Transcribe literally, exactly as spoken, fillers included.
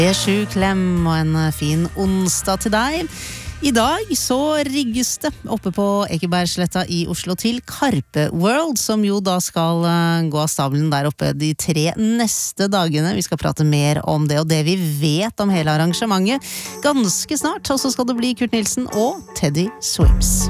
Sju klem og en fin onsdag til deg. I dag så rigges det oppe på Ekebergsletta i Oslo til Karpe World, som jo da skal gå av stabelen der oppe de tre neste dagene. Vi skal prate mer om det og det vi vet om hele arrangementet ganske snart, og så skal det bli Kurt Nilsen og Teddy Swims.